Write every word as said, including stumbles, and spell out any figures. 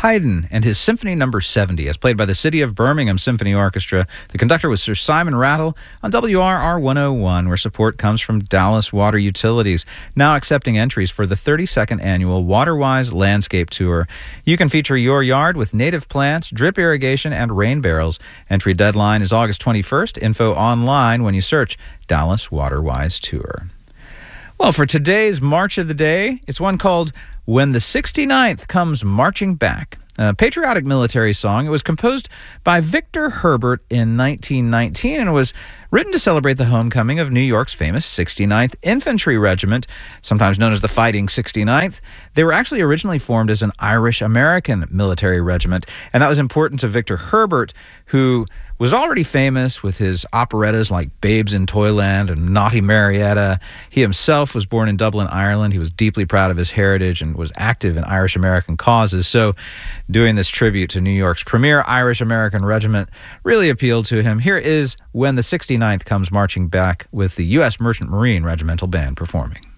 Haydn and his Symphony Number seventy, as played by the City of Birmingham Symphony Orchestra. The conductor was Sir Simon Rattle on W R R one oh one, where support comes from Dallas Water Utilities, now accepting entries for the thirty-second annual Waterwise Landscape Tour. You can feature your yard with native plants, drip irrigation, and rain barrels. Entry deadline is August twenty-first. Info online when you search Dallas Waterwise Tour. Well, for today's March of the Day, it's one called When the sixty-ninth Comes Marching Back, a patriotic military song. It was composed by Victor Herbert in nineteen nineteen and was written to celebrate the homecoming of New York's famous sixty-ninth Infantry Regiment, sometimes known as the Fighting sixty-ninth. They were actually originally formed as an Irish-American military regiment, and that was important to Victor Herbert, who was already famous with his operettas like Babes in Toyland and Naughty Marietta. He himself was born in Dublin, Ireland. He was deeply proud of his heritage and was active in Irish-American causes. So doing this tribute to New York's premier Irish-American regiment really appealed to him. Here is When the sixty-ninth Comes Marching Back with the U S Merchant Marine Regimental Band performing.